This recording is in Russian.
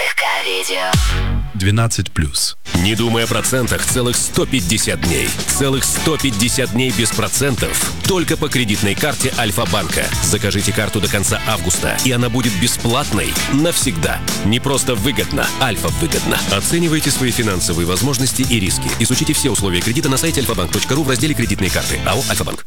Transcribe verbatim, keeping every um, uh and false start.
Легковидео. двенадцать плюс. Не думай о процентах целых сто пятьдесят дней. Целых сто пятьдесят дней без процентов. Только по кредитной карте Альфа-банка. Закажите карту до конца августа, и она будет бесплатной навсегда. Не просто выгодно, Альфа выгодно. Оценивайте свои финансовые возможности и риски. Изучите все условия кредита на сайте альфа банк точка ру в разделе «Кредитные карты». АО «Альфа-банк».